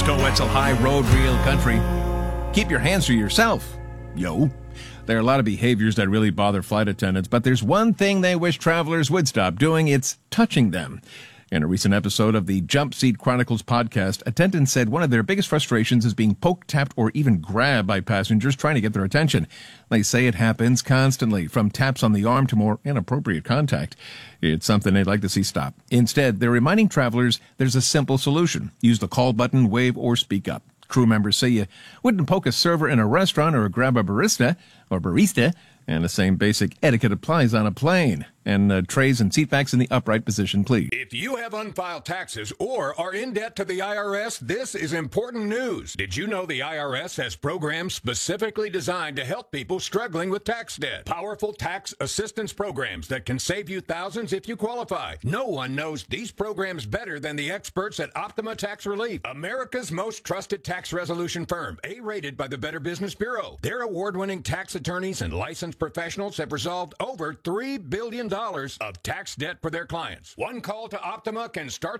go Wetzel High Road Real Country. Keep your hands to yourself, yo. There are a lot of behaviors that really bother flight attendants, but there's one thing they wish travelers would stop doing. It's touching them. In a recent episode of the Jump Seat Chronicles podcast, attendants said one of their biggest frustrations is being poked, tapped, or even grabbed by passengers trying to get their attention. They say it happens constantly, from taps on the arm to more inappropriate contact. It's something they'd like to see stop. Instead, they're reminding travelers there's a simple solution. Use the call button, wave, or speak up. Crew members say you wouldn't poke a server in a restaurant or grab a barista, and the same basic etiquette applies on a plane. And trays and seatbacks in the upright position, please. If you have unfiled taxes or are in debt to the IRS, this is important news. Did you know the IRS has programs specifically designed to help people struggling with tax debt? Powerful tax assistance programs that can save you thousands if you qualify. No one knows these programs better than the experts at Optima Tax Relief, America's most trusted tax resolution firm, A-rated by the Better Business Bureau. Their award-winning tax attorneys and licensed professionals have resolved over $3 billion of tax debt for their clients. One call to Optima can start